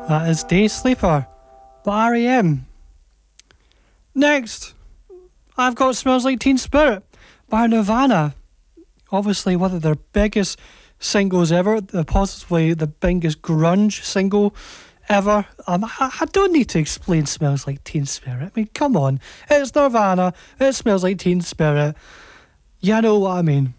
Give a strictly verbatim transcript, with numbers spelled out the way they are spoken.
That is Day Sleeper by R E M. Next, I've got Smells Like Teen Spirit by Nirvana. Obviously one of their biggest singles ever, possibly the biggest grunge single ever. Um, I, I don't need to explain Smells Like Teen Spirit. I mean, come on. It's Nirvana. It smells like Teen Spirit. You know what I mean.